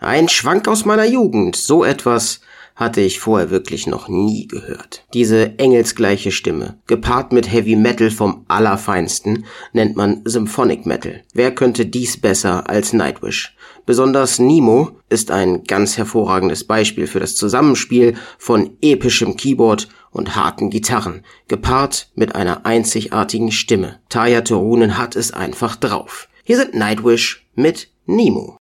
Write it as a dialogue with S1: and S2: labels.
S1: Ein Schwank aus meiner Jugend, so etwas hatte ich vorher wirklich noch nie gehört. Diese engelsgleiche Stimme, gepaart mit Heavy Metal vom Allerfeinsten, nennt man Symphonic Metal. Wer könnte dies besser als Nightwish? Besonders Nemo ist ein ganz hervorragendes Beispiel für das Zusammenspiel von epischem Keyboard und harten Gitarren, gepaart mit einer einzigartigen Stimme. Tarja Turunen hat es einfach drauf. Hier sind Nightwish mit Nemo.